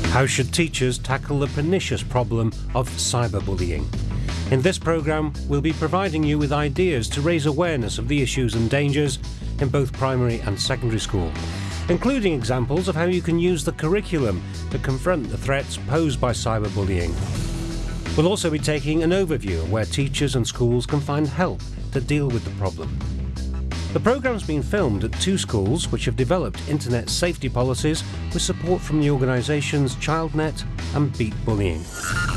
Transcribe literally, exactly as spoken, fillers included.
How should teachers tackle the pernicious problem of cyberbullying? In this programme, we'll be providing you with ideas to raise awareness of the issues and dangers in both primary and secondary school, including examples of how you can use the curriculum to confront the threats posed by cyberbullying. We'll also be taking an overview of where teachers and schools can find help to deal with the problem. The programme's been filmed at two schools which have developed internet safety policies with support from the organisations ChildNet and Beat Bullying.